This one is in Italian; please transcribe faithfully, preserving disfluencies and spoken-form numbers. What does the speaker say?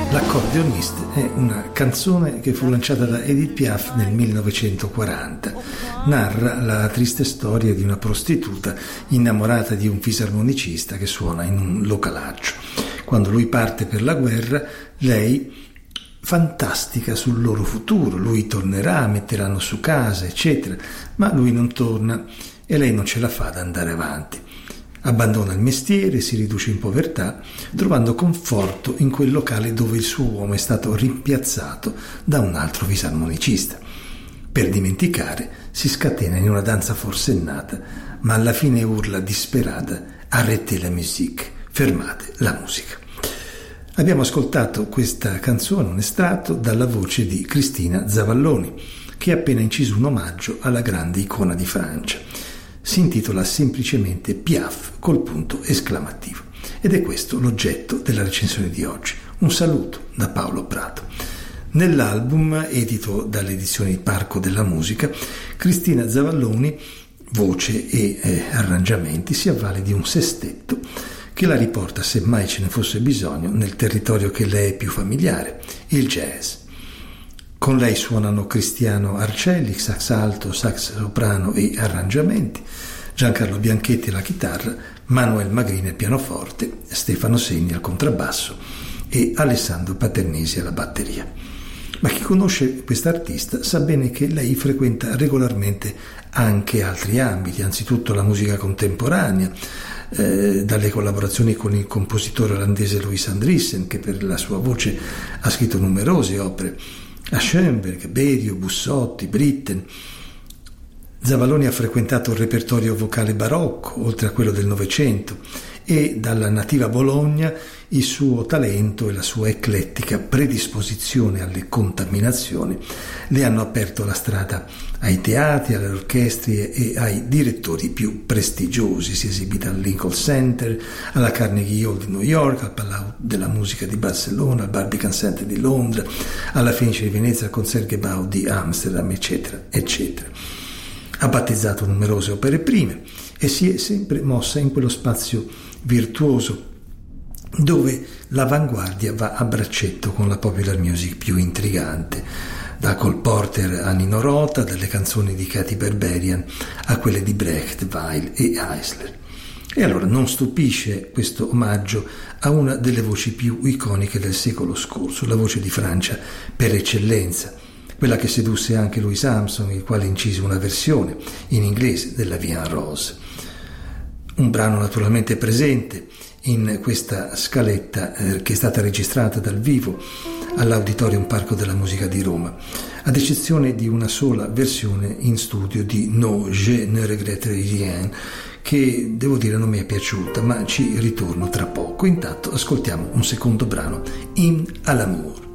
L'accordionista è una canzone che fu lanciata da Edith Piaf nel millenovecentoquaranta. Narra la triste storia di una prostituta innamorata di un fisarmonicista che suona in un localaggio. Quando lui parte per la guerra, lei fantastica sul loro futuro, lui tornerà, metteranno su casa, eccetera, ma lui non torna e lei non ce la fa ad andare avanti. Abbandona il mestiere, si riduce in povertà, trovando conforto in quel locale dove il suo uomo è stato rimpiazzato da un altro fisarmonicista. Per dimenticare, si scatena in una danza forsennata, ma alla fine urla disperata: arrêtez la musique, fermate la musica. Abbiamo ascoltato questa canzone, un estratto, dalla voce di Cristina Zavalloni, che ha appena inciso un omaggio alla grande icona di Francia. Si intitola semplicemente Piaf col punto esclamativo. Ed è questo l'oggetto della recensione di oggi. Un saluto da Paolo Prato. Nell'album, edito dalle edizioni Parco della Musica, Cristina Zavalloni, voce e eh, arrangiamenti, si avvale di un sestetto che la riporta, se mai ce ne fosse bisogno, nel territorio che le è più familiare, il jazz. Con lei suonano Cristiano Arcelli, sax alto, sax soprano e arrangiamenti, Giancarlo Bianchetti alla chitarra, Manuel Magrini al pianoforte, Stefano Segni al contrabbasso e Alessandro Paternesi alla batteria. Ma chi conosce quest'artista sa bene che lei frequenta regolarmente anche altri ambiti, anzitutto la musica contemporanea, eh, dalle collaborazioni con il compositore olandese Louis Andriessen, che per la sua voce ha scritto numerose opere, a Schoenberg, Berio, Bussotti, Britten. Zavalloni ha frequentato il repertorio vocale barocco, oltre a quello del Novecento, e dalla nativa Bologna il suo talento e la sua eclettica predisposizione alle contaminazioni le hanno aperto la strada ai teatri, alle orchestre e ai direttori più prestigiosi. Si è esibita al Lincoln Center, alla Carnegie Hall di New York, al Palau della Musica di Barcellona, al Barbican Center di Londra, alla Fenice di Venezia, al Concertgebouw di Amsterdam, eccetera, eccetera. Ha battezzato numerose opere prime e si è sempre mossa in quello spazio virtuoso dove l'avanguardia va a braccetto con la popular music più intrigante, da Cole Porter a Nino Rota, dalle canzoni di Katy Berberian a quelle di Brecht, Weill e Eisler. E allora non stupisce questo omaggio a una delle voci più iconiche del secolo scorso, la voce di Francia per eccellenza, quella che sedusse anche Louis Armstrong, il quale incise una versione in inglese della Vie en Rose. Un brano naturalmente presente in questa scaletta eh, che è stata registrata dal vivo all'Auditorium Parco della Musica di Roma, ad eccezione di una sola versione in studio di No, je ne regrette rien, che devo dire non mi è piaciuta, ma ci ritorno tra poco. Intanto ascoltiamo un secondo brano, In à l'amour.